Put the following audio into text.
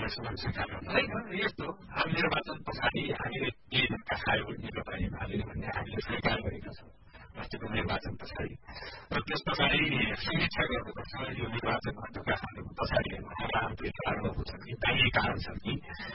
समयसम्म स्वीकार होइन यस्तो निर्वाचन पछाडि हामीले केही धक्का खायो नेकपा एमाले भन्ने हामीले स्वीकार गरेका छौँ अस्तिको निर्वाचन पछाडि र त्यस पछाडि समीक्षा गर्नुपर्छ यो निर्वाचनमा धक्का खानुको पछाडि राजनीतिक कारणहरू छन् कि दायी कारण छन् कि